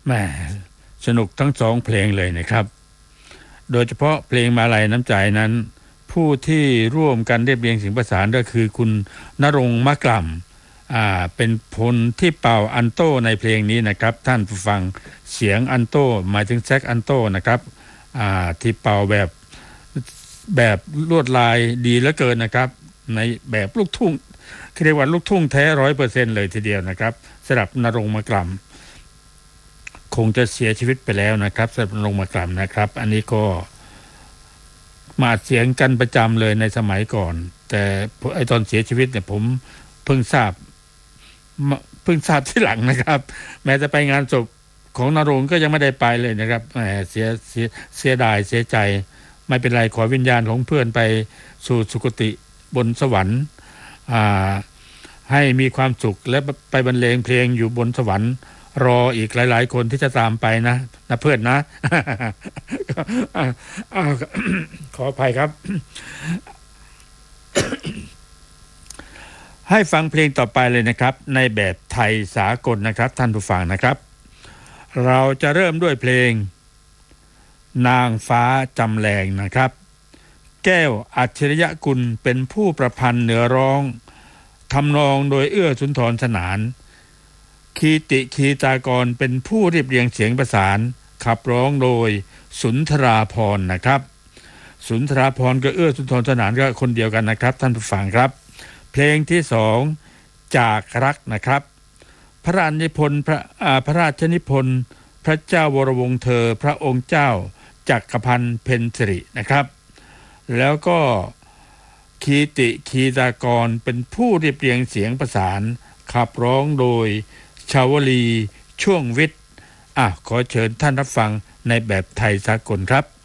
แหมสนุกทั้งสองเพลงเลยนะครับโดยเฉพาะเพลงมาลัยน้ำใจนั้นผู้ที่ร่วมกันเรียบเรียงเสียงประสานก็คือคุณณรงค์มะกล่ำเป็นคนที่เป่าอัลโต้ในเพลงนี้นะครับท่านผู้ฟังเสียงอัลโต้หมายถึงแซกอัลโต้นะครับที่เป่าแบบลวดลายดีเหลือเกินนะครับในแบบลูกทุ่งเรียกว่าลูกทุ่งแท้ 100% เลยทีเดียวนะครับสำหรับณรงค์มะกล่ำคงจะเสียชีวิตไปแล้วนะครับสำหรับณรงค์มะกล่ำนะครับอันนี้ก็มาอัดเสียงกันประจำเลยในสมัยก่อนแต่ไอตอนเสียชีวิตเนี่ยผมเพิ่งทราบที่หลังนะครับแม้จะไปงานศพของณรงค์ก็ยังไม่ได้ไปเลยนะครับแหมเสียดายเสียใจไม่เป็นไรขอวิญญาณของเพื่อนไปสู่สุคติบนสวรรค์ให้มีความสุขและไปบรรเลงเพลงอยู่บนสวรรค์รออีกหลายๆคนที่จะตามไปนะเพื่อนนะ ขออภัยครับ ให้ฟังเพลงต่อไปเลยนะครับในแบบไทยสากลนะครับท่านผู้ฟังนะครับเราจะเริ่มด้วยเพลงนางฟ้าจำแรงนะครับแก้วอัจฉริยกุลเป็นผู้ประพันธ์เนื้อร้องทำนองโดยเอื้อสุนทรสนานคีติคีตากรเป็นผู้เรียบเรียงเสียงประสานขับร้องโดยสุนทราภรณ์นะครับสุนทราภรณ์กับเอื้อสุนทรสนานก็คนเดียวกันนะครับท่านผู้ฟังครับเพลงที่สองจากรักนะครับพระราชนิพนธ์พระราชนิพนธ์พระเจ้าวรวงศ์เธอพระองค์เจ้าจักรพันธ์เพ็ญสิรินะครับแล้วก็คีติคีตากรเป็นผู้เรียบเรียงเสียงประสานขับร้องโดยชาวลีช่วงวิทย์ขอเชิญท่านรับฟังในแบบไทยสากลครับ